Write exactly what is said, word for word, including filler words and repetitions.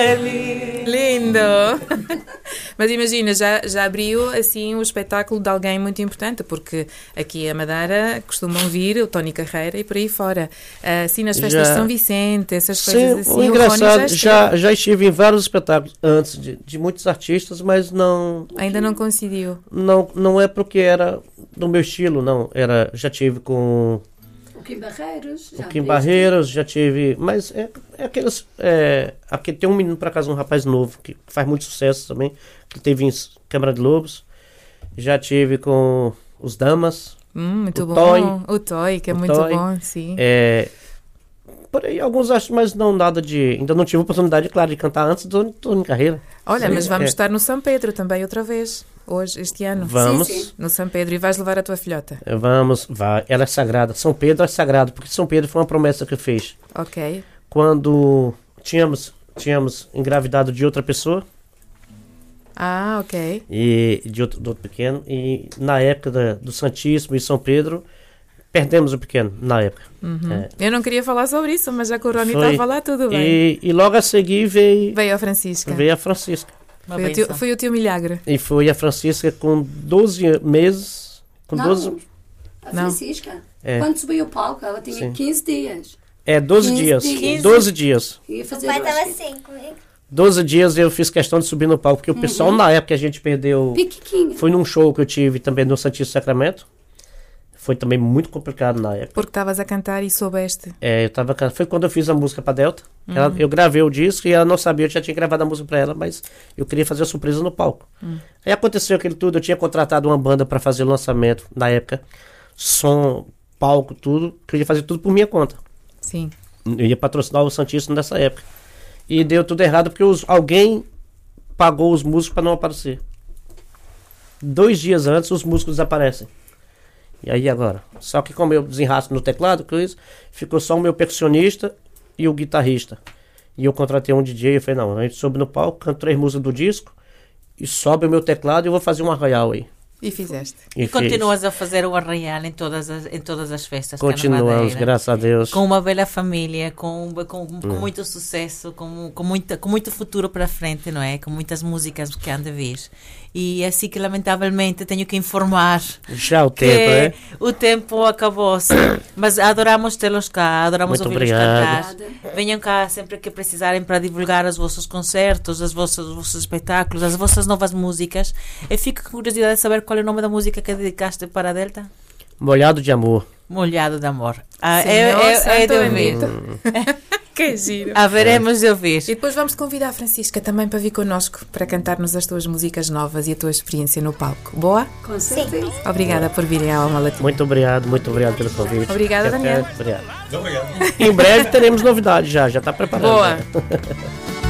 Lindo! Mas imagina, já, já abriu assim o espetáculo de alguém muito importante, porque aqui a Madeira costumam vir o Tony Carreira e por aí fora. Assim nas festas já, de São Vicente, essas sim, coisas assim. O engraçado, já, já, já estive em vários espetáculos antes de, de muitos artistas, mas não... Ainda não coincidiu? Não, não é porque era do meu estilo, não. Era, já tive com... O Kim Barreiros. O Kim Barreiros, já tive... Mas é, é aqueles... É, aqui tem um menino, por acaso, um rapaz novo, que faz muito sucesso também, que teve em Câmara de Lobos. Já tive com os Damas. Hum, muito o bom. Toy, o Toy, que é o muito Toy. bom, sim. É, por aí, alguns acho, mas não nada de... Ainda não tive a oportunidade, claro, de cantar antes do Tony Carreira. Olha, sim, mas vamos é. estar no São Pedro também outra vez, hoje, este ano. Vamos. Sim, sim. No São Pedro, e vais levar a tua filhota. Vamos, vai. Ela é sagrada. São Pedro é sagrado, porque São Pedro foi uma promessa que fez. Ok. Quando tínhamos, tínhamos engravidado de outra pessoa. Ah, ok. E de outro, do outro pequeno. E na época da, do Santíssimo e São Pedro, perdemos o pequeno, na época. Uhum. É. Eu não queria falar sobre isso, mas já que o Rony Foi. está a falar, tudo bem. E, e logo a seguir veio, Veio a Francisca. veio a Francisca. Foi o, tio, foi o tio Milagre. E foi a Francisca com doze meses. Com Não, doze... a Não. Francisca, É. quando subiu o palco, ela tinha Sim. quinze dias. É, doze quinze dias. dias. doze dias. Ia O fazer pai duas tava vezes. assim comigo. doze dias eu fiz questão de subir no palco, porque o pessoal, na época, a gente perdeu... Piquiquinha. Foi num show que eu tive também no Santíssimo Sacramento. Foi também muito complicado na época. Porque estavas a cantar e soubeste. É, eu tava, can- foi quando eu fiz a música pra Delta. Ela- eu gravei o disco e ela não sabia, eu já tinha gravado a música pra ela, mas eu queria fazer a surpresa no palco. Aí aconteceu aquilo tudo, eu tinha contratado uma banda pra fazer o lançamento, na época. Som, palco, tudo. Que eu ia fazer tudo por minha conta. Sim. Eu ia patrocinar o Santíssimo nessa época. E deu tudo errado porque os, alguém pagou os músicos pra não aparecer. Dois dias antes, os músicos desaparecem. E aí agora? Só que como eu desenrasco no teclado, coisa, ficou só o meu percussionista e o guitarrista. E eu contratei um D J e eu falei, não, a gente sobe no palco, canto três músicas do disco e sobe o meu teclado e eu vou fazer um arraial aí. E fizeste. E E continuas a fazer o arraial em todas as, em todas as festas. cá na continuamos, Madeira. graças a Deus. Com uma bela família, com, com, com muito sucesso, com, com, muita, com muito futuro para frente, não é? Com muitas músicas que hão de vir. E é assim que, lamentavelmente, tenho que informar Já o que tempo, é? o tempo acabou-se. Mas adoramos tê-los cá, adoramos Muito ouvi-los obrigado. cantar. Venham cá sempre que precisarem para divulgar os vossos concertos, os vossos, os vossos espetáculos, as vossas novas músicas. Eu fico com curiosidade de saber qual é o nome da música que dedicaste para a Delta. Molhado de amor. Molhado de amor. Ah, Senhor é, é, é Santo de ouvir. Bendito. Que giro. Haveremos de ouvir. E depois vamos te convidar a Francisca também para vir connosco para cantar-nos as tuas músicas novas e a tua experiência no palco. Boa? Com certeza. Obrigada por virem à Alma Latina. Muito obrigado, muito obrigado pelo convite. Obrigada, E até- Daniel. Obrigado. Muito obrigado. Em breve teremos novidades já, já está preparado. Boa. né?